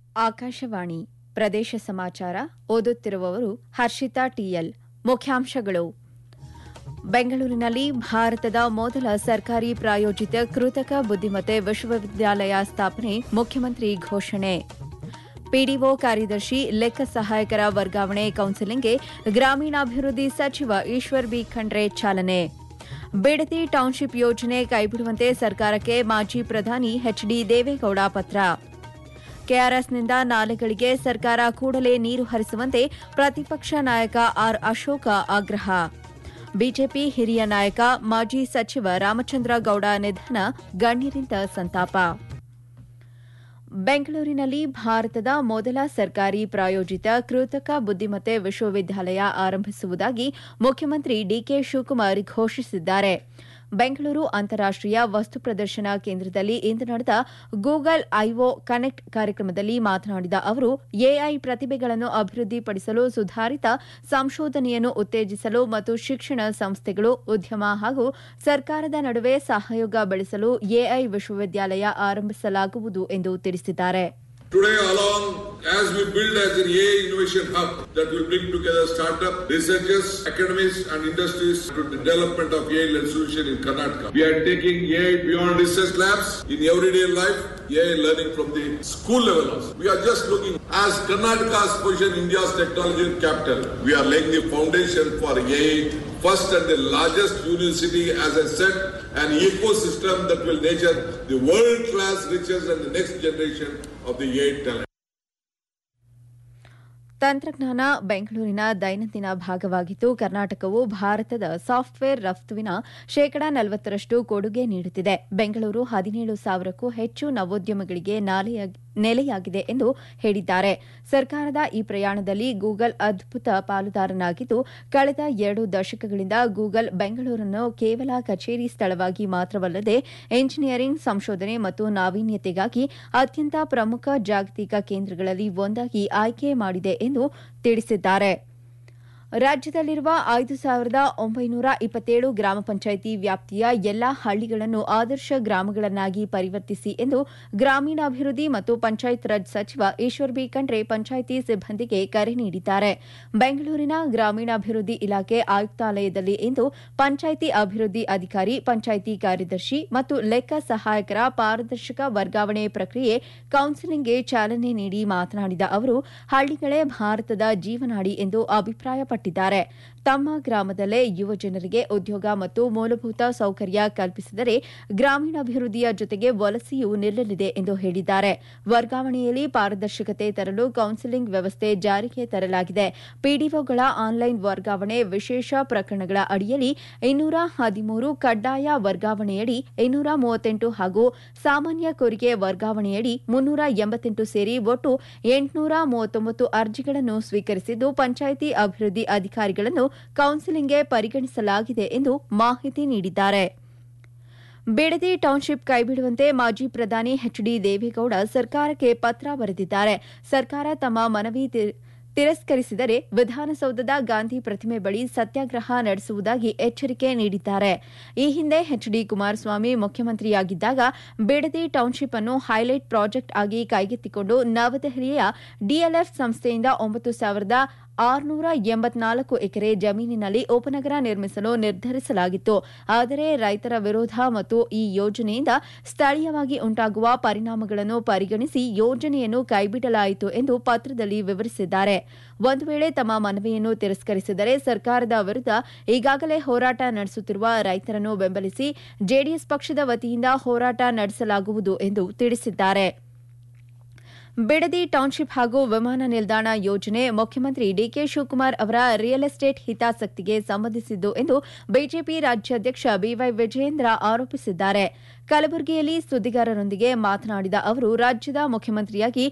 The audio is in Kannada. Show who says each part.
Speaker 1: ಆಕಾಶವಾಣಿ ಪ್ರದೇಶ ಸಮಾಚಾರ ಓದುತ್ತಿರುವವರು ಹರ್ಷಿತಾ ಟಿಎಲ್. ಮುಖ್ಯಾಂಶಗಳು. ಬೆಂಗಳೂರಿನಲ್ಲಿ ಭಾರತದ ಮೊದಲ ಸರ್ಕಾರಿ ಪ್ರಾಯೋಜಿತ ಕೃತಕ ಬುದ್ದಿಮತ್ತೆ ವಿಶ್ವವಿದ್ಯಾಲಯ ಸ್ಥಾಪನೆ ಮುಖ್ಯಮಂತ್ರಿ ಘೋಷಣೆ. ಪಿಡಿಒ ಕಾರ್ಯದರ್ಶಿ ಲೆಕ್ಕ ಸಹಾಯಕರ ವರ್ಗಾವಣೆ ಕೌನ್ಸೆಲಿಂಗ್ಗೆ ಗ್ರಾಮೀಣಾಭಿವೃದ್ಧಿ ಸಚಿವ ಈಶ್ವರ್ ಬಿ ಖಂಡ್ರೆ ಚಾಲನೆ. ಬಿಡದಿ ಟೌನ್ಶಿಪ್ ಯೋಜನೆ ಕೈಬಿಡುವಂತೆ ಸರ್ಕಾರಕ್ಕೆ ಮಾಜಿ ಪ್ರಧಾನಿ ಎಚ್ಡಿ ದೇವೇಗೌಡ ಪತ್ರ. ಕೆಆರ್ಎಸ್ನಿಂದ ನಾಲೆಗಳಿಗೆ ಸರ್ಕಾರ ಕೂಡಲೇ ನೀರು ಹರಿಸುವಂತೆ ಪ್ರತಿಪಕ್ಷ ನಾಯಕ ಆರ್ ಅಶೋಕ ಆಗ್ರಹ. ಬಿಜೆಪಿ ಹಿರಿಯ ನಾಯಕ ಮಾಜಿ ಸಚಿವ ರಾಮಚಂದ್ರ ಗೌಡ ನಿಧನ, ಗಣ್ಯರಿಂದ ಸಂತಾಪ. ಬೆಂಗಳೂರಿನಲ್ಲಿ ಭಾರತದ ಮೊದಲ ಸರ್ಕಾರಿ ಪ್ರಾಯೋಜಿತ ಕೃತಕ ಬುದ್ದಿಮತ್ತೆ ವಿಶ್ವವಿದ್ಯಾಲಯ ಆರಂಭಿಸುವುದಾಗಿ ಮುಖ್ಯಮಂತ್ರಿ ಡಿಕೆ ಶಿವಕುಮಾರ್ ಘೋಷಿಸಿದ್ದಾರೆ. ಬೆಂಗಳೂರು ಅಂತಾರಾಷ್ಟೀಯ ವಸ್ತು ಪ್ರದರ್ಶನ ಕೇಂದ್ರದಲ್ಲಿ ಇಂದು ನಡೆದ ಗೂಗಲ್ ಐಒ ಕನೆಕ್ಟ್ ಕಾರ್ಯಕ್ರಮದಲ್ಲಿ ಮಾತನಾಡಿದ ಅವರು, ಎಐ ಪ್ರತಿಭೆಗಳನ್ನು ಅಭಿವೃದ್ಧಿಪಡಿಸಲು, ಸುಧಾರಿತ ಸಂಶೋಧನೆಯನ್ನು ಉತ್ತೇಜಿಸಲು ಮತ್ತು ಶಿಕ್ಷಣ ಸಂಸ್ಥೆಗಳು, ಉದ್ಯಮ ಹಾಗೂ ಸರ್ಕಾರದ ನಡುವೆ ಸಹಯೋಗ ಬೆಳೆಸಲು ಎಐ ವಿಶ್ವವಿದ್ಯಾಲಯ ಆರಂಭಿಸಲಾಗುವುದು ಎಂದು ತಿಳಿಸಿದ್ದಾರೆ.
Speaker 2: Today along, as we build as an AI innovation hub that will bring together startup, researchers, academics and industries to the development of AI-led solution in Karnataka. We are taking AI beyond research labs in everyday life, AI learning from the school level also. We are just looking as Karnataka's position India's technology capital. We are laying the foundation for AI first and the largest university, as I said, an ecosystem that will nurture the world-class riches and the next generation of the AI talent.
Speaker 1: ತಂತ್ರಜ್ಞಾನ ಬೆಂಗಳೂರಿನ ದೈನಂದಿನ ಭಾಗವಾಗಿದ್ದು, ಕರ್ನಾಟಕವು ಭಾರತದ ಸಾಫ್ಟ್ವೇರ್ ರಫ್ತುವಿನ ಶೇಕಡಾ 40ರಷ್ಟು ಕೊಡುಗೆ ನೀಡುತ್ತಿದೆ. ಬೆಂಗಳೂರು 17,000ಕ್ಕೂ ಹೆಚ್ಚು ನವೋದ್ಯಮಗಳಿಗೆ ನೆಲೆಯಾಗಿದೆ ಎಂದು ಹೇಳಿದ್ದಾರೆ. ಸರ್ಕಾರದ ಈ ಪ್ರಯಾಣದಲ್ಲಿ ಗೂಗಲ್ ಅದ್ಭುತ ಪಾಲುದಾರನಾಗಿದ್ದು, ಕಳೆದ 2 ದಶಕಗಳಿಂದ ಗೂಗಲ್ ಬೆಂಗಳೂರನ್ನು ಕೇವಲ ಕಚೇರಿ ಸ್ಥಳವಾಗಿ ಮಾತ್ರವಲ್ಲದೆ ಎಂಜಿನಿಯರಿಂಗ್, ಸಂಶೋಧನೆ ಮತ್ತು ನಾವೀನ್ಯತೆಗಾಗಿ ಅತ್ಯಂತ ಪ್ರಮುಖ ಜಾಗತಿಕ ಕೇಂದ್ರಗಳಲ್ಲಿ ಒಂದಾಗಿ ಆಯ್ಕೆ ಮಾಡಿದೆ ಎಂದು ತಿಳಿಸಿದ್ದಾರೆ. ರಾಜ್ಯದಲ್ಲಿರುವ 5,927 ಗ್ರಾಮ ಪಂಚಾಯಿತಿ ವ್ಯಾಪ್ತಿಯ ಎಲ್ಲಾ ಹಳ್ಳಿಗಳನ್ನು ಆದರ್ಶ ಗ್ರಾಮಗಳನ್ನಾಗಿ ಪರಿವರ್ತಿಸಿ ಎಂದು ಗ್ರಾಮೀಣಾಭಿವೃದ್ಧಿ ಮತ್ತು ಪಂಚಾಯತ್ ರಾಜ್ ಸಚಿವ ಈಶ್ವರ್ ಬಿ ಖಂಡ್ರೆ ಪಂಚಾಯಿತಿ ಸಿಬ್ಬಂದಿಗೆ ಕರೆ ನೀಡಿದ್ದಾರೆ. ಬೆಂಗಳೂರಿನ ಗ್ರಾಮೀಣಾಭಿವೃದ್ಧಿ ಇಲಾಖೆ ಆಯುಕ್ತಾಲಯದಲ್ಲಿ ಇಂದು ಪಂಚಾಯಿತಿ ಅಭಿವೃದ್ಧಿ ಅಧಿಕಾರಿ, ಪಂಚಾಯಿತಿ ಕಾರ್ಯದರ್ಶಿ ಮತ್ತು ಲೆಕ್ಕ ಸಹಾಯಕರ ಪಾರದರ್ಶಕ ವರ್ಗಾವಣೆ ಪ್ರಕ್ರಿಯೆ ಕೌನ್ಸೆಲಿಂಗ್ಗೆ ಚಾಲನೆ ನೀಡಿ ಮಾತನಾಡಿದ ಅವರು, ಹಳ್ಳಿಗಳೇ ಭಾರತದ ಜೀವನಾಡಿ ಎಂದು ಅಭಿಪ್ರಾಯಪಟ್ಟಿದ್ದಾರೆ. ತಮ್ಮ ಗ್ರಾಮದಲ್ಲೇ ಯುವ ಜನರಿಗೆ ಉದ್ಯೋಗ ಮತ್ತು ಮೂಲಭೂತ ಸೌಕರ್ಯ ಕಲ್ಪಿಸಿದರೆ ಗ್ರಾಮೀಣಾಭಿವೃದ್ಧಿಯ ಜೊತೆಗೆ ವಲಸೆಯೂ ನಿಲ್ಲಲಿದೆ ಎಂದು ಹೇಳಿದ್ದಾರೆ. ವರ್ಗಾವಣೆಯಲ್ಲಿ ಪಾರದರ್ಶಕತೆ ತರಲು ಕೌನ್ಸೆಲಿಂಗ್ ವ್ಯವಸ್ಥೆ ಜಾರಿಗೆ ತರಲಾಗಿದೆ. ಪಿಡಿಒಗಳ ಆನ್ಲೈನ್ ವರ್ಗಾವಣೆ, ವಿಶೇಷ ಪ್ರಕರಣಗಳ ಅಡಿಯಲ್ಲಿ 213, ಕಡ್ಡಾಯ ವರ್ಗಾವಣೆಯಡಿ 238 ಹಾಗೂ ಸಾಮಾನ್ಯ ಕೋರಿಕೆ ವರ್ಗಾವಣೆಯಡಿ 388 ಸೇರಿ ಒಟ್ಟು 839 ಅರ್ಜಿಗಳನ್ನು ಸ್ವೀಕರಿಸಿದ್ದು, ಪಂಚಾಯಿತಿ ಅಭಿವೃದ್ಧಿ ಅಧಿಕಾರಿಗಳನ್ನು ಕೌನ್ಸೆಲಿಂಗ್ಗೆ ಪರಿಗಣಿಸಲಾಗಿದೆ ಎಂದು ಮಾಹಿತಿ ನೀಡಿದ್ದಾರೆ. ಬಿಡದಿ ಟೌನ್ಶಿಪ್ ಕೈಬಿಡುವಂತೆ ಮಾಜಿ ಪ್ರಧಾನಿ ಎಚ್ಡಿ ದೇವೇಗೌಡ ಸರ್ಕಾರಕ್ಕೆ ಪತ್ರ ಬರೆದಿದ್ದಾರೆ. ಸರ್ಕಾರ ತಮ್ಮ ಮನವಿ ತಿರಸ್ಕರಿಸಿದರೆ ವಿಧಾನಸೌಧದ ಗಾಂಧಿ ಪ್ರತಿಮೆ ಬಳಿ ಸತ್ಯಾಗ್ರಹ ನಡೆಸುವುದಾಗಿ ಎಚ್ಚರಿಕೆ ನೀಡಿದ್ದಾರೆ. ಈ ಹಿಂದೆ ಎಚ್ಡಿ ಕುಮಾರಸ್ವಾಮಿ ಮುಖ್ಯಮಂತ್ರಿಯಾಗಿದ್ದಾಗ ಬಿಡದಿ ಟೌನ್ಶಿಪ್ ಅನ್ನು ಹೈಲೈಟ್ ಪ್ರಾಜೆಕ್ಟ್ ಆಗಿ ಕೈಗೆತ್ತಿಕೊಂಡು ನವದೆಹಲಿಯ ಡಿಎಲ್ಎಫ್ ಸಂಸ್ಥೆಯಿಂದ 9,684 ಎಕರೆ ಜಮೀನಿನಲ್ಲಿ ಉಪನಗರ ನಿರ್ಮಿಸಲು ನಿರ್ಧರಿಸಲಾಗಿತ್ತು. ಆದರೆ ರೈತರ ವಿರೋಧ ಮತ್ತು ಈ ಯೋಜನೆಯಿಂದ ಸ್ಥಳೀಯವಾಗಿ ಉಂಟಾಗುವ ಪರಿಣಾಮಗಳನ್ನು ಪರಿಗಣಿಸಿ ಯೋಜನೆಯನ್ನು ಕೈಬಿಡಲಾಯಿತು ಎಂದು ಪತ್ರದಲ್ಲಿ ವಿವರಿಸಿದ್ದಾರೆ. ಒಂದು ವೇಳೆ ತಮ್ಮ ಮನವಿಯನ್ನು ತಿರಸ್ಕರಿಸಿದರೆ ಸರ್ಕಾರದ ವಿರುದ್ಧ ಈಗಾಗಲೇ ಹೋರಾಟ ನಡೆಸುತ್ತಿರುವ ರೈತರನ್ನು ಬೆಂಬಲಿಸಿ ಜೆಡಿಎಸ್ ಪಕ್ಷದ ವತಿಯಿಂದ ಹೋರಾಟ ನಡೆಸಲಾಗುವುದು ಎಂದು ತಿಳಿಸಿದ್ದಾರೆ. ಬಿಡದಿ ಟೌನ್ಶಿಪ್ ಹಾಗೂ ವಿಮಾನ ನಿಲ್ದಾಣ ಯೋಜನೆ ಮುಖ್ಯಮಂತ್ರಿ ಡಿಕೆ ಶಿವಕುಮಾರ್ ಅವರ ರಿಯಲ್ ಎಸ್ಟೇಟ್ ಹಿತಾಸಕ್ತಿಗೆ ಸಂಬಂಧಿಸಿದ್ದು ಎಂದು ಬಿಜೆಪಿ ರಾಜ್ಯಾಧ್ಯಕ್ಷ ಬಿವೈ ವಿಜಯೇಂದ್ರ ಆರೋಪಿಸಿದ್ದಾರೆ. ಕಲಬುರಗಿಯಲ್ಲಿ ಸುದ್ದಿಗಾರರೊಂದಿಗೆ ಮಾತನಾಡಿದ ಅವರು, ರಾಜ್ಯದ ಮುಖ್ಯಮಂತ್ರಿಯಾಗಿ